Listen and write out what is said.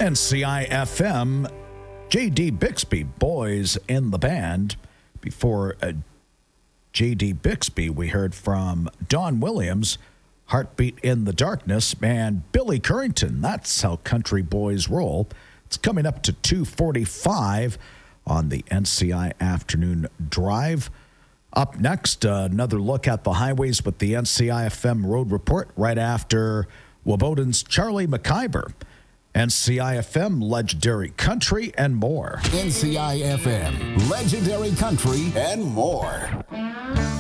NCI-FM, J.D. Bixby, Boys in the Band. Before J.D. Bixby, we heard from Don Williams, Heartbeat in the Darkness, and Billy Currington. That's how country boys roll. It's coming up to 2:45 on the NCI Afternoon Drive. Up next, another look at the highways with the NCI-FM Road Report right after Wabodin's Charlie McIver. NCI-FM, Legendary Country, and more. NCI-FM, Legendary Country, and more.